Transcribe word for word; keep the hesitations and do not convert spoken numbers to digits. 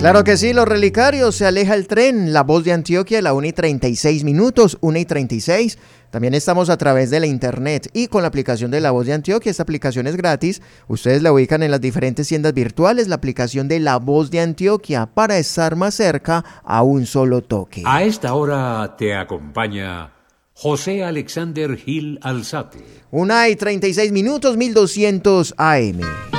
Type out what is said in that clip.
Claro que sí, los relicarios, se aleja el tren, La Voz de Antioquia, a la una y treinta y seis minutos, una y treinta y seis. También estamos a través de la internet y con la aplicación de La Voz de Antioquia. Esta aplicación es gratis. Ustedes la ubican en las diferentes tiendas virtuales, la aplicación de La Voz de Antioquia, para estar más cerca a un solo toque. A esta hora te acompaña José Alexander Gil Alzate. una y treinta y seis minutos, mil doscientos A M.